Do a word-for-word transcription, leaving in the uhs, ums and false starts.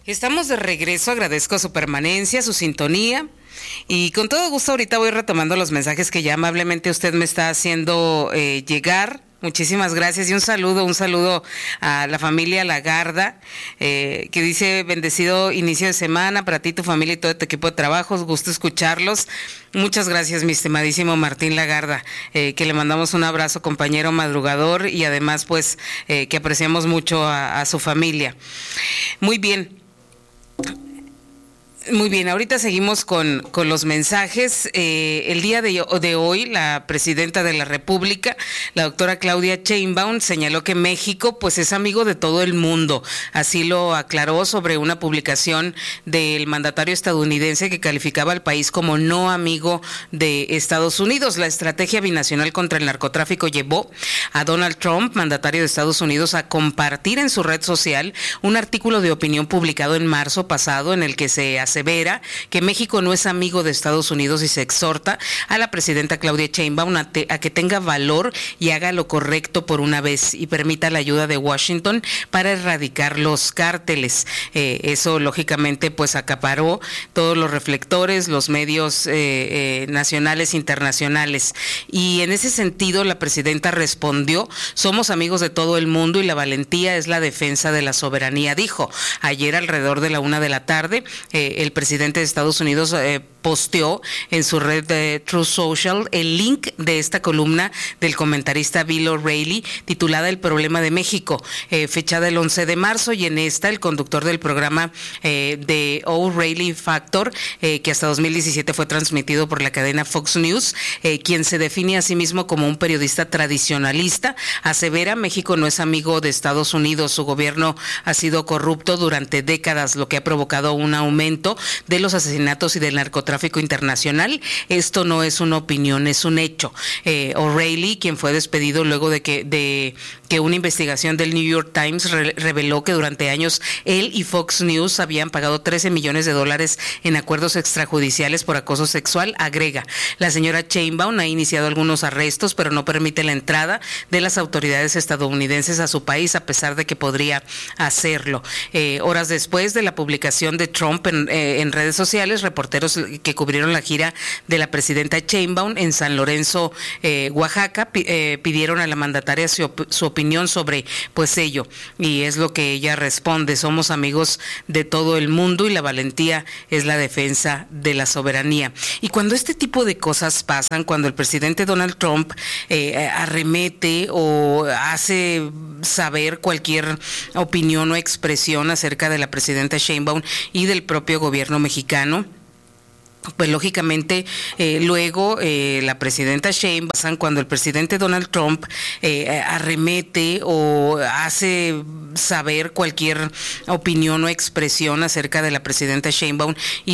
Estamos de regreso, agradezco su permanencia, su sintonía y con todo gusto ahorita voy retomando los mensajes que ya amablemente usted me está haciendo eh, llegar. Muchísimas gracias y un saludo, un saludo a la familia Lagarda, eh, que dice bendecido inicio de semana para ti, tu familia y todo tu equipo de trabajo, gusto escucharlos. Muchas gracias, mi estimadísimo Martín Lagarda, eh, que le mandamos un abrazo, compañero madrugador, y además pues eh, que apreciamos mucho a, a su familia. Muy bien. Muy bien, ahorita seguimos con, con los mensajes. Eh, el día de, de hoy, la presidenta de la República, la doctora Claudia Sheinbaum, señaló que México pues es amigo de todo el mundo. Así lo aclaró sobre una publicación del mandatario estadounidense que calificaba al país como no amigo de Estados Unidos. La estrategia binacional contra el narcotráfico llevó a Donald Trump, mandatario de Estados Unidos, a compartir en su red social un artículo de opinión publicado en marzo pasado en el que se asevera que México no es amigo de Estados Unidos y se exhorta a la presidenta Claudia Sheinbaum a, te, a que tenga valor y haga lo correcto por una vez y permita la ayuda de Washington para erradicar los cárteles. Eh, eso lógicamente pues acaparó todos los reflectores, los medios eh, eh, nacionales, internacionales, y en ese sentido la presidenta respondió: somos amigos de todo el mundo y la valentía es la defensa de la soberanía, dijo. Ayer alrededor de la una de la tarde, eh, el presidente de Estados Unidos eh, posteó en su red de Truth Social el link de esta columna del comentarista Bill O'Reilly titulada El problema de México, eh, fechada el once de marzo, y en esta el conductor del programa eh, de O'Reilly Factor, eh, que hasta dos mil diecisiete fue transmitido por la cadena Fox News, eh, quien se define a sí mismo como un periodista tradicionalista, asevera: México no es amigo de Estados Unidos, su gobierno ha sido corrupto durante décadas, lo que ha provocado un aumento de los asesinatos y del narcotráfico internacional. Esto no es una opinión, es un hecho. Eh, O'Reilly, quien fue despedido luego de que de que una investigación del New York Times re reveló que durante años él y Fox News habían pagado trece millones de dólares en acuerdos extrajudiciales por acoso sexual, agrega: la señora Sheinbaum ha iniciado algunos arrestos, pero no permite la entrada de las autoridades estadounidenses a su país, a pesar de que podría hacerlo. Eh, horas después de la publicación de Trump en, eh, en redes sociales, reporteros que cubrieron la gira de la presidenta Sheinbaum en San Lorenzo, eh, Oaxaca, eh, pidieron a la mandataria su, op su opinión sobre pues ello, y es lo que ella responde: somos amigos de todo el mundo y la valentía es la defensa de la soberanía. Y cuando este tipo de cosas pasan, cuando el presidente Donald Trump eh, arremete o hace saber cualquier opinión o expresión acerca de la presidenta Sheinbaum y del propio gobierno mexicano, pues lógicamente eh, luego eh, la presidenta Sheinbaum, cuando el presidente Donald Trump eh, arremete o hace saber cualquier opinión o expresión acerca de la presidenta Sheinbaum y